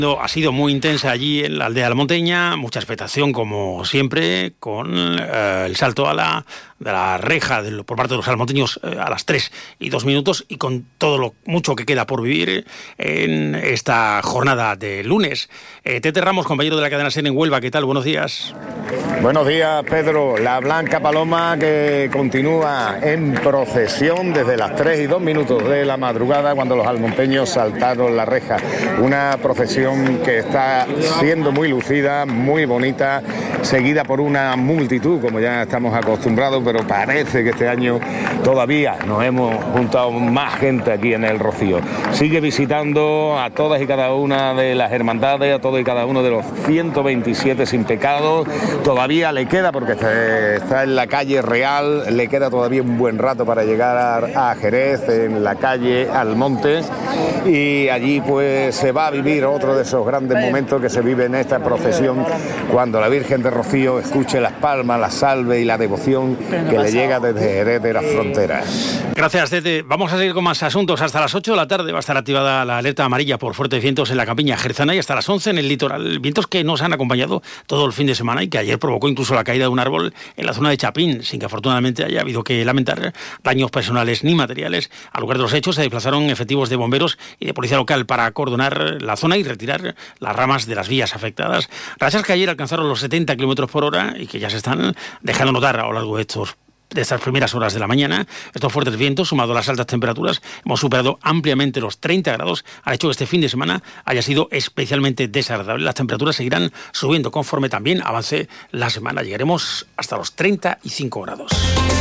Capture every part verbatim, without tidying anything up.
Ha sido muy intensa allí en la aldea de la Monteña, mucha expectación como siempre, con eh, el salto a la, de la reja de, por parte de los salmonteños eh, a las tres y dos minutos y con todo lo mucho que queda por vivir en esta jornada de lunes. Eh, Tete Ramos, compañero de la cadena SER en Huelva, ¿qué tal? Buenos días. Buenos días, Pedro. La Blanca Paloma que continúa en procesión desde las tres y dos minutos de la madrugada cuando los almonteños saltaron la reja. Una procesión que está siendo muy lucida, muy bonita, seguida por una multitud, como ya estamos acostumbrados, pero parece que este año todavía nos hemos juntado más gente aquí en el Rocío. Sigue visitando a todas y cada una de las hermandades, a todos y cada uno de los ciento veintisiete sin pecado. Todavía le queda, porque está en la calle Real, le queda todavía un buen rato para llegar a Jerez, en la calle Almonte, y allí pues se va a vivir otro de esos grandes momentos que se vive en esta procesión, cuando la Virgen de Rocío escuche las palmas, la salve y la devoción que le llega desde Jerez de las Fronteras. Gracias, Tete. Vamos a seguir con más asuntos. Hasta las ocho de la tarde va a estar activada la alerta amarilla por fuertes vientos en la campiña jerezana y hasta las once en el litoral. Vientos que nos han acompañado todo el fin de semana y que ayer provocó incluso la caída de un árbol en la zona de Chapín, sin que afortunadamente haya habido que lamentar daños personales ni materiales. Al lugar de los hechos se desplazaron efectivos de bomberos y de policía local para acordonar la zona y retirar las ramas de las vías afectadas. Rachas que ayer alcanzaron los setenta kilómetros por hora y que ya se están dejando notar a lo largo de estos de estas primeras horas de la mañana. Estos fuertes vientos, sumado a las altas temperaturas, hemos superado ampliamente los treinta grados, ha hecho que este fin de semana haya sido especialmente desagradable. Las temperaturas seguirán subiendo conforme también avance la semana. Llegaremos hasta los treinta y cinco grados.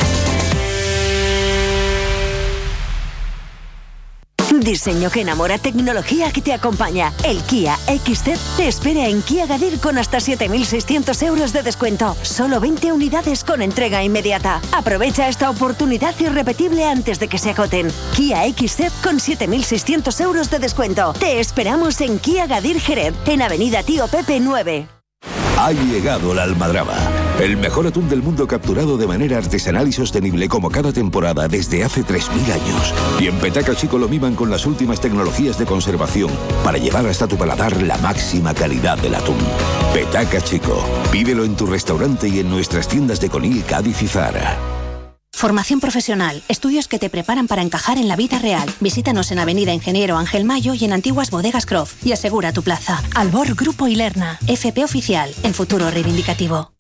Diseño que enamora, tecnología que te acompaña. El Kia X C te espera en Kia Gadir con hasta siete mil seiscientos euros de descuento. Solo veinte unidades con entrega inmediata. Aprovecha esta oportunidad irrepetible antes de que se agoten. Kia X C con siete mil seiscientos euros de descuento. Te esperamos en Kia Gadir Jerez, en Avenida Tío Pepe nueve. Ha llegado la almadraba, el mejor atún del mundo capturado de manera artesanal y sostenible como cada temporada desde hace tres mil años. Y en Petaca Chico lo miman con las últimas tecnologías de conservación para llevar hasta tu paladar la máxima calidad del atún. Petaca Chico, pídelo en tu restaurante y en nuestras tiendas de Conil, Cádiz y Zara. Formación profesional, estudios que te preparan para encajar en la vida real. Visítanos en Avenida Ingeniero Ángel Mayo y en Antiguas Bodegas Croft y asegura tu plaza. Albor Grupo Ilerna, F P Oficial, el futuro reivindicativo.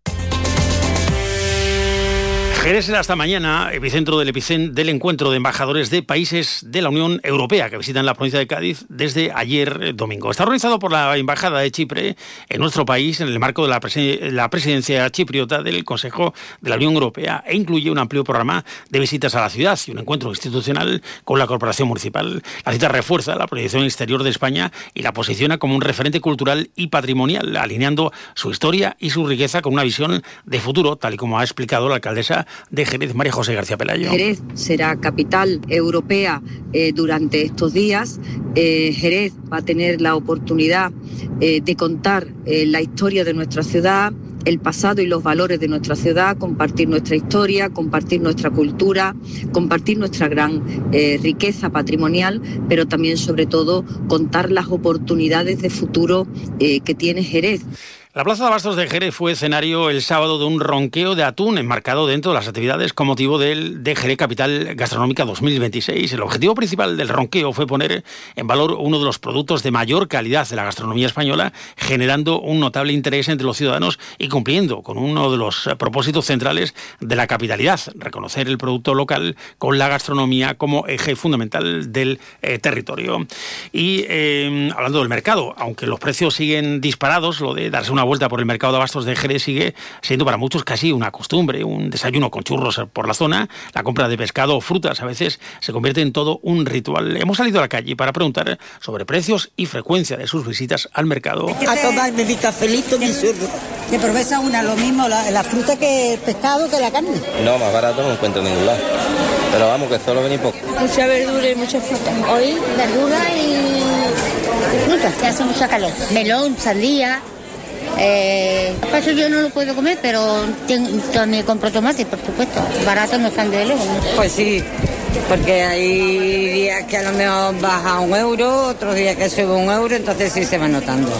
Jerez será hasta mañana epicentro del, epicentro del encuentro de embajadores de países de la Unión Europea que visitan la provincia de Cádiz desde ayer domingo. Está organizado por la Embajada de Chipre en nuestro país en el marco de la, presen- la presidencia chipriota del Consejo de la Unión Europea e incluye un amplio programa de visitas a la ciudad y un encuentro institucional con la Corporación Municipal. La cita refuerza la proyección exterior de España y la posiciona como un referente cultural y patrimonial, alineando su historia y su riqueza con una visión de futuro, tal y como ha explicado la alcaldesa de Jerez, María José García Pelayo. Jerez será capital europea eh, durante estos días. Eh, Jerez va a tener la oportunidad eh, de contar eh, la historia de nuestra ciudad, el pasado y los valores de nuestra ciudad, compartir nuestra historia, compartir nuestra cultura, compartir nuestra gran eh, riqueza patrimonial, pero también, sobre todo, contar las oportunidades de futuro eh, que tiene Jerez. La Plaza de Abastos de Jerez fue escenario el sábado de un ronqueo de atún enmarcado dentro de las actividades con motivo del de Jerez Capital Gastronómica dos mil veintiséis. El objetivo principal del ronqueo fue poner en valor uno de los productos de mayor calidad de la gastronomía española, generando un notable interés entre los ciudadanos y cumpliendo con uno de los propósitos centrales de la capitalidad, reconocer el producto local con la gastronomía como eje fundamental del eh, territorio. Y eh, hablando del mercado, aunque los precios siguen disparados, lo de darse una Una vuelta por el mercado de abastos de Jerez sigue siendo para muchos casi una costumbre, un desayuno con churros por la zona, la compra de pescado o frutas a veces se convierte en todo un ritual. Hemos salido a la calle para preguntar sobre precios y frecuencia de sus visitas al mercado. A tomarme mi cafelito, mi churro. ¿Te provesa una lo mismo la, la fruta que el pescado que la carne? No, más barato no encuentro en ningún lado. Pero vamos, que solo venís poco. Mucha verdura y mucha fruta. Hoy verdura y fruta, que hace mucha calor. Melón, sandía. Eh, eso yo no lo puedo comer, pero tengo, también compro tomate, por supuesto. Baratos no están de lejos, ¿no? Pues sí, porque hay días que a lo mejor baja un euro, otros días que sube un euro, entonces sí se va notando.